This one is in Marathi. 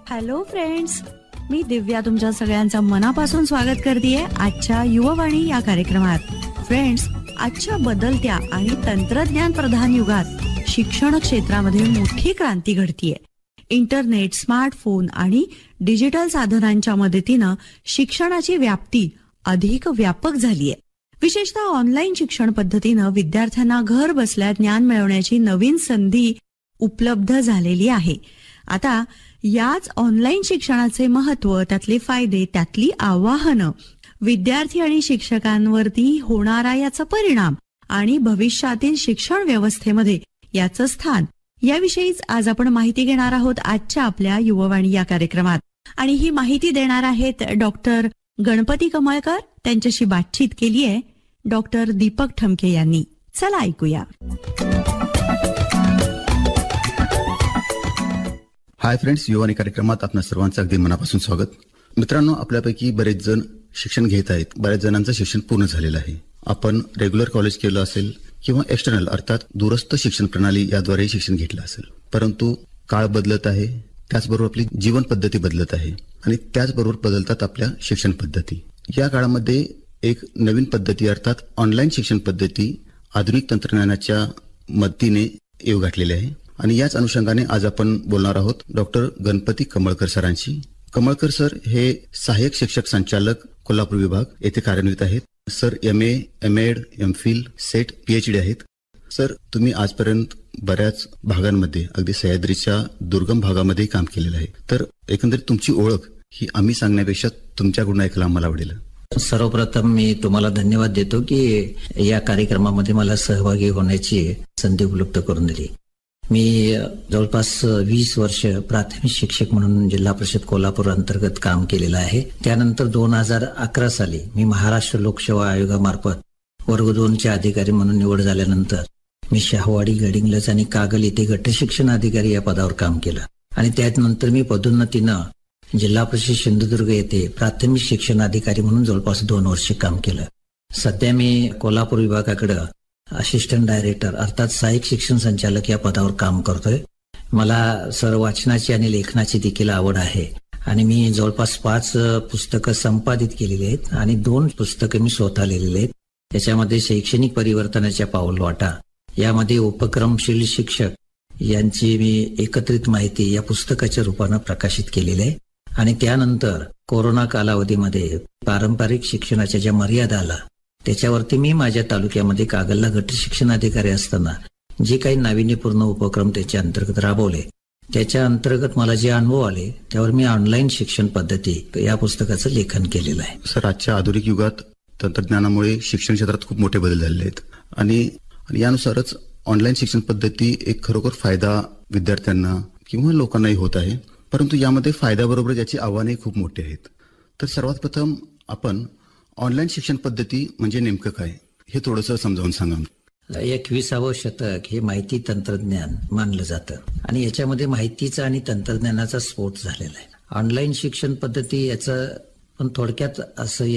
हॅलो फ्रेंड्स, मी दिव्या तुमच्या सगळ्यांचं मनापासून स्वागत करतेय आजच्या युववाणी या कार्यक्रमात. फ्रेंड्स, आजच्या बदलत्या आणि तंत्रज्ञान प्रधान युगात शिक्षण क्षेत्रामध्ये मोठी क्रांती घडतीये. इंटरनेट, स्मार्टफोन आणि डिजिटल साधनांच्या मदतीनं शिक्षणाची व्याप्ती अधिक व्यापक झालीय. विशेषतः ऑनलाईन शिक्षण पद्धतीनं विद्यार्थ्यांना घर बसल्या ज्ञान मिळवण्याची नवीन संधी उपलब्ध झालेली आहे. आता याच ऑनलाईन शिक्षणाचे महत्व, त्यातले फायदे, त्यातली आव्हानं, विद्यार्थी आणि शिक्षकांवरती होणारा याचा परिणाम आणि भविष्यातील शिक्षण व्यवस्थेमध्ये याचं स्थान, याविषयीच आज आपण माहिती घेणार आहोत आजच्या आपल्या युववाणी या कार्यक्रमात. आणि ही माहिती देणार आहेत डॉक्टर गणपती कमळकर. त्यांच्याशी बातचीत केली आहे डॉक्टर दीपक ठमके यांनी. चला ऐकूया. हाय फ्रेंड्स, युवानी कार्यक्रमात आपल्या सर्वांचं अगदी मनापासून स्वागत. मित्रांनो, आपल्यापैकी बरेच जण शिक्षण घेत आहेत. बऱ्याच जणांचं शिक्षण पूर्ण झालेलं आहे. आपण रेग्युलर कॉलेज केलं असेल किंवा एक्सटर्नल अर्थात दूरस्थ शिक्षण प्रणाली याद्वारे शिक्षण घेतलं असेल. परंतु काळ बदलत आहे, त्याचबरोबर आपली जीवन पद्धती बदलत आहे आणि त्याचबरोबर बदलतात आपल्या शिक्षण पद्धती. या काळामध्ये एक नवीन पद्धती अर्थात ऑनलाईन शिक्षण पद्धती आधुनिक तंत्रज्ञानाच्या मदतीने येऊ घातलेली आहे. आणि याच अनुषंगाने आज आपण बोलणार आहोत डॉक्टर गणपती कमळकर सरांशी. कमळकर सर हे सहाय्यक शिक्षक संचालक कोल्हापूर विभाग येथे कार्यान्वित आहेत. Sir MA, MAd, MPhil, set PhD आहेत. सर, तुम्ही आजपर्यंत बऱ्याच भागांमध्ये अगदी सह्याद्रीच्या दुर्गम भागामध्ये काम केलेलं आहे. तर एकंदरीत तुमची ओळख ही आम्ही सांगण्यापेक्षा तुमच्याकडून ऐकायला आम्हाला आवडेल. सर्वप्रथम मी तुम्हाला धन्यवाद देतो की या कार्यक्रमामध्ये मला सहभागी होण्याची संधी उपलब्ध करून दिली. मी जवळपास 20 वर्ष प्राथमिक शिक्षक म्हणून जिल्हा परिषद कोल्हापूर अंतर्गत काम केलेलं आहे. त्यानंतर 2011 साली मी महाराष्ट्र लोकसेवा आयोगामार्फत वर्ग 2 अधिकारी म्हणून निवड झाल्यानंतर मी शाहवाडी, गडिंग्लज आणि कागल येथे गट शिक्षण अधिकारी या पदावर काम केलं. आणि त्यानंतर मी पदोन्नतीनं जिल्हा परिषद सिंधुदुर्ग येथे प्राथमिक शिक्षण अधिकारी म्हणून जवळपास 2 वर्ष काम केलं. सध्या मी कोल्हापूर विभागाकडे असिस्टंट डायरेक्टर अर्थात सहाय्यक शिक्षण संचालक या पदावर काम करतोय. मला सर वाचनाची आणि लेखनाची देखील आवड आहे आणि मी जवळपास 5 पुस्तकं संपादित केलेली आहेत आणि 2 पुस्तकं मी स्वतः लिहिलेली आहेत. त्याच्यामध्ये शैक्षणिक परिवर्तनाच्या पाऊलवाटा, यामध्ये उपक्रमशील शिक्षक यांची मी एकत्रित माहिती या पुस्तकाच्या रूपानं प्रकाशित केलेली आहे. आणि त्यानंतर कोरोना कालावधीमध्ये पारंपरिक शिक्षणाच्या ज्या मर्यादा आला त्याच्यावरती मी माझ्या तालुक्यामध्ये कागलला गट शिक्षण अधिकारी असताना जे काही नाविन्यपूर्ण उपक्रम त्याच्या अंतर्गत राबवले, त्याच्या अंतर्गत मला जे अनुभव आले त्यावर मी ऑनलाईन शिक्षण पद्धती या पुस्तकाचं लेखन केलेलं आहे. सर, आजच्या आधुनिक युगात तंत्रज्ञानामुळे शिक्षण क्षेत्रात खूप मोठे बदल झालेले आहेत आणि यानुसारच ऑनलाईन शिक्षण पद्धती एक खरोखर फायदा विद्यार्थ्यांना किंवा लोकांनाही होत आहे. परंतु यामध्ये फायद्याबरोबर याची आव्हाने खूप मोठी आहेत. तर सर्वात प्रथम आपण ऑनलाईन शिक्षण पद्धती म्हणजे नेमकं काय हे थोडंसं समजावून सांगा. 21वे शतक हे माहिती तंत्रज्ञान मानलं जातं आणि याच्यामध्ये माहितीचा आणि तंत्रज्ञानाचा स्फोट झालेला आहे. ऑनलाईन शिक्षण पद्धती याचं पण थोडक्यात असं